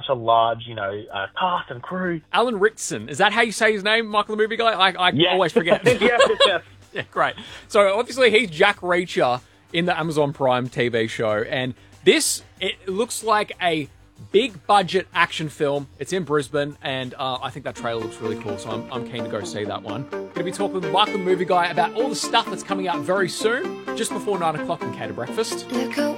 such a large, cast and crew. Alan Ritson, is that how you say his name, Michael the Movie Guy? I always forget. yes. Yeah, great. So obviously he's Jack Reacher in the Amazon Prime TV show, and it looks like a big budget action film. It's in Brisbane, and I think that trailer looks really cool, so I'm keen to go see that one. Going to be talking with Michael the Movie Guy about all the stuff that's coming out very soon, just before 9 o'clock in Cater Breakfast.